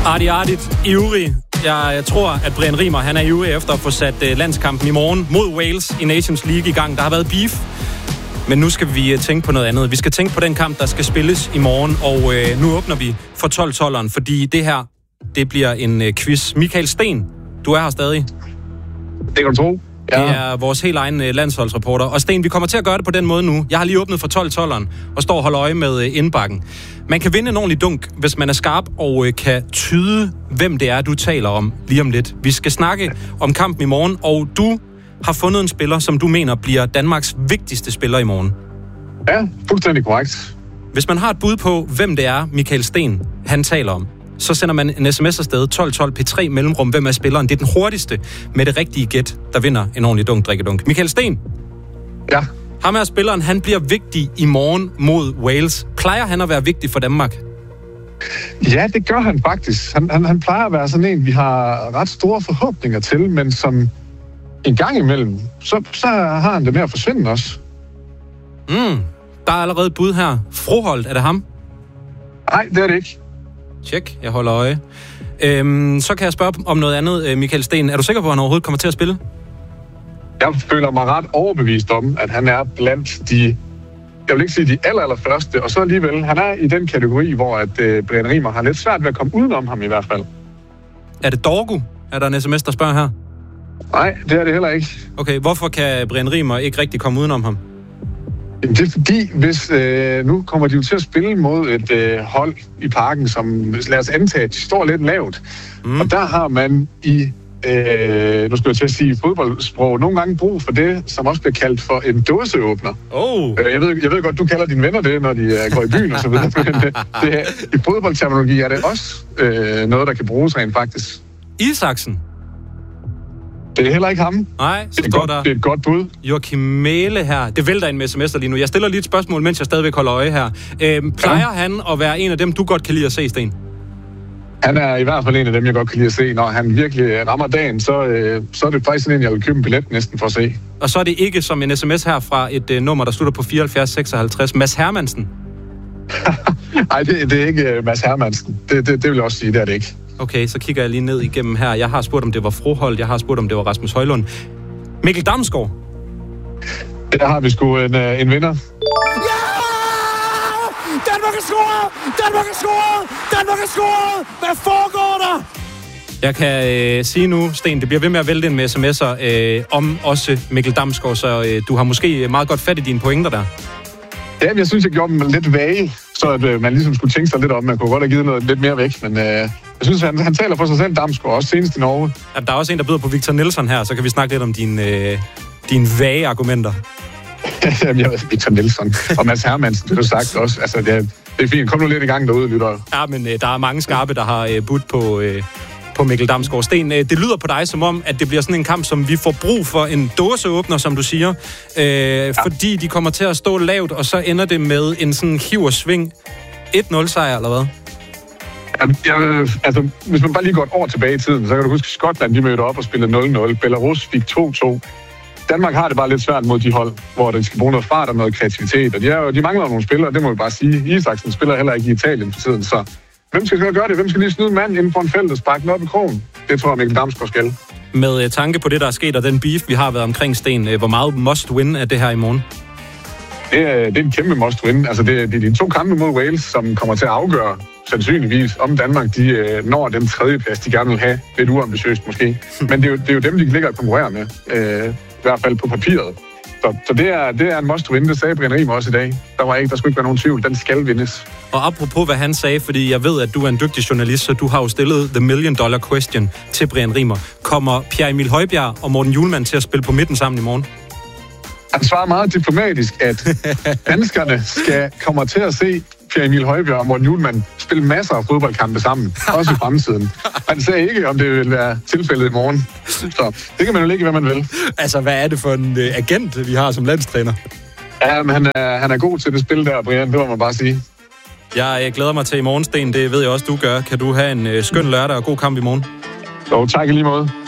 Artigt, ivrig. Jeg tror, at Brian Riemer, han er ivrig efter at få sat landskampen i morgen mod Wales i Nations League i gang. Der har været beef, men nu skal vi tænke på noget andet. Vi skal tænke på den kamp, der skal spilles i morgen, og nu åbner vi for 12-12'eren, fordi det her, det bliver en quiz. Michael Sten, du er her stadig. Det kan du tro. Ja. Det er vores helt egen landsholdsreporter. Og Sten, vi kommer til at gøre det på den måde nu. Jeg har lige åbnet for 12-12'eren og står og holder øje med indbakken. Man kan vinde en ordentlig dunk, hvis man er skarp og kan tyde, hvem det er, du taler om lige om lidt. Vi skal snakke om kampen i morgen, og du har fundet en spiller, som du mener bliver Danmarks vigtigste spiller i morgen. Ja, fuldstændig korrekt. Hvis man har et bud på, hvem det er, Michael Sten, han taler om, så sender man en sms afsted 1212 P3 mellemrum. Hvem er spilleren? Det er den hurtigste med det rigtige gæt, der vinder en ordentlig drikkedunk. Michael Sten? Ja. Ham er spilleren, han bliver vigtig i morgen mod Wales. Plejer han at være vigtig for Danmark? Ja, det gør han faktisk. Han plejer at være sådan en, vi har ret store forhåbninger til, men som en gang imellem, så har han det med at forsvinde også. Der er allerede et bud her. Froholt, er det ham? Nej, det er det ikke. Tjek, jeg holder øje. Så kan jeg spørge om noget andet, Michael Sten. Er du sikker på, at han overhovedet kommer til at spille? Jeg føler mig ret overbevist om, at han er blandt de, jeg vil ikke sige de allerførste, og så alligevel, han er i den kategori, hvor at Brian Riemer har lidt svært ved at komme udenom ham i hvert fald. Er det Dorgo? Er der en sms, der spørger her? Nej, det er det heller ikke. Okay, hvorfor kan Brian Riemer ikke rigtig komme udenom ham? Det er fordi, hvis nu kommer de jo til at spille mod et hold i parken, som lad os antage, de står lidt lavt. Og der har man i, nu skal jeg til at sige fodboldsprog, nogle gange brug for det, som også bliver kaldt for en dåseåbner. Jeg ved godt, du kalder dine venner det, når de går i byen og så videre. Men i fodboldterminologi er det også noget, der kan bruges rent faktisk. Isaksen? Det er heller ikke ham. Nej, så står der. Det er et godt bud. Joachim Mæhle her. Det vælter ind med sms'er lige nu. Jeg stiller lige et spørgsmål, mens jeg stadigvæk holder øje her. Plejer han at være en af dem, du godt kan lide at se, Sten? Han er i hvert fald en af dem, jeg godt kan lide at se. Når han virkelig rammer dagen, så er det faktisk sådan en, jeg vil købe en billet næsten for at se. Og så er det ikke som en sms her fra et nummer, der slutter på 7456. Mads Hermansen? Nej, det er ikke Mads Hermansen. Det vil jeg også sige, det er det ikke. Okay, så kigger jeg lige ned igennem her. Jeg har spurgt, om det var Froholt. Jeg har spurgt, om det var Rasmus Højlund. Mikkel Damsgaard? Der har vi sgu en vinder. Ja! Danmark er scoret! Danmark er scoret! Danmark er scoret! Hvad foregår der? Jeg kan sige nu, Sten, det bliver ved med at vælte ind med sms'er om også Mikkel Damsgaard, så du har måske meget godt fat i dine pointer der. Ja, jeg synes, jeg gjorde dem lidt vage, så at man ligesom skulle tænke sig lidt om. Man kunne godt have givet noget lidt mere væk, men jeg synes, han taler for sig selv, Damsgaard, også senest i Norge. Ja, der er også en, der byder på Victor Nielsen her, så kan vi snakke lidt om dine vage argumenter. Jamen, jeg ved, Victor Nielsen og Mads Hermansen, det har du sagt også. Altså, det er fint. Kom nu lidt i gang derude, lytter. Ja, men der er mange skarpe, der har budt på Mikkel Damsgaard. Sten, det lyder på dig som om, at det bliver sådan en kamp, som vi får brug for en dåseåbner, som du siger. Fordi de kommer til at stå lavt, og så ender det med en sådan hiv og sving 1-0-sejr, eller hvad? Altså, hvis man bare lige går et år tilbage i tiden, så kan du huske, Skotland, de mødte op og spillede 0-0. Belarus fik 2-2. Danmark har det bare lidt svært mod de hold, hvor de skal bruge noget fart og noget kreativitet. Og de mangler nogle spillere, det må vi bare sige. Isaksen spiller heller ikke i Italien for tiden, så hvem skal gøre det? Hvem skal lige snyde mand inden for en felt og sparke den op i krogen? Det tror jeg, Mikkel Damsgaard skal. Med tanke på det, der er sket, og den beef, vi har været omkring, Sten, hvor meget must-win er det her i morgen? Det er en kæmpe must-win. Altså, det er de 2 kampe mod Wales, som kommer til at afgøre sandsynligvis, om Danmark de når den 3. plads, de gerne vil have. Lidt uambitiøst måske. Men det er jo dem, de ligger og konkurrerer med. I hvert fald på papiret. Så det er en must-win, det sagde Brian Riemer også i dag. Der skulle ikke være nogen tvivl, den skal vindes. Og apropos hvad han sagde, fordi jeg ved, at du er en dygtig journalist, så du har jo stillet the $1 million question til Brian Riemer. Kommer Pierre Emil Højbjerg og Morten Hjulmand til at spille på midten sammen i morgen? Han svarer meget diplomatisk, at danskerne kommer til at se Pierre Emil Højbjerg og Morten Hjulmand spille masser af fodboldkampe sammen, også i fremtiden. Han sagde ikke, om det vil være tilfældet i morgen. Så det kan man jo ikke, hvad man vil. Altså, hvad er det for en agent, vi har som landstræner? Ja, men han er god til det spil der, Brian. Det må man bare sige. Jeg glæder mig til i morgen, Sten. Det ved jeg også, du gør. Kan du have en skøn lørdag og god kamp i morgen? Jo, tak i lige måde.